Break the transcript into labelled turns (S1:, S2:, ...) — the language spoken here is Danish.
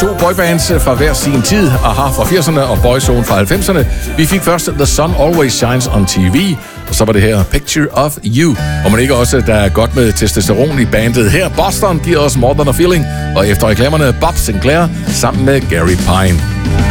S1: to boybands fra hver sin tid, Aha fra 80'erne og Boyzone fra 90'erne. Vi fik først The Sun Always Shines on TV, og så var det her Picture of You. Og man ikke også, der er godt med testosteron i bandet her. Boston giver os More Than a Feeling, og efter reklamerne Bob Sinclair sammen med Gary Pine.